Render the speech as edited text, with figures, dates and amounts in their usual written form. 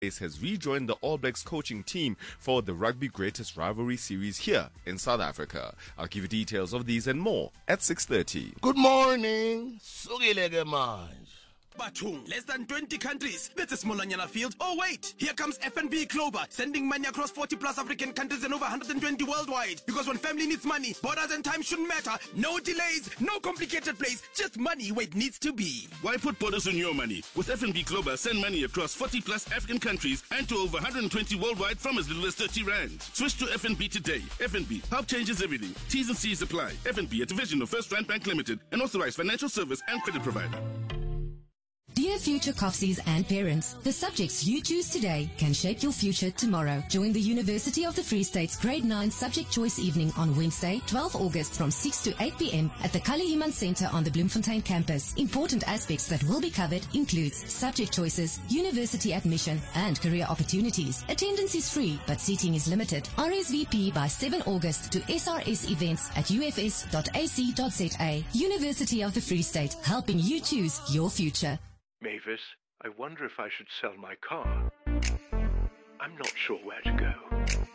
has rejoined the All Blacks coaching team for the Rugby Greatest Rivalry series here in South Africa. I'll give you details of these and more at 6:30. Good morning. Sukileke manje. Batung, less than 20 countries. That's a smallanyana field. Oh wait, here comes FNB Clover, sending money across 40 plus African countries and over 120 worldwide. Because when family needs money, borders and time shouldn't matter. No delays, no complicated plays, just money where it needs to be. Why put borders on your money? With FNB Clover, send money across 40 plus African countries and to over 120 worldwide from as little as 30 rand. Switch to FNB today. FNB, help changes everything. T's and C's apply. FNB, a division of First Rand Bank Limited, an authorized financial service and credit provider. Dear future Coffsies and parents, the subjects you choose today can shape your future tomorrow. Join the University of the Free State's Grade 9 Subject Choice Evening on Wednesday, 12 August from 6 to 8 p.m. at the Kalihiman Center on the Bloemfontein campus. Important aspects that will be covered includes subject choices, university admission, and career opportunities. Attendance is free, but seating is limited. RSVP by 7 August to SRS events at ufs.ac.za. University of the Free State, helping you choose your future. Mavis, I wonder if I should sell my car. I'm not sure where to go.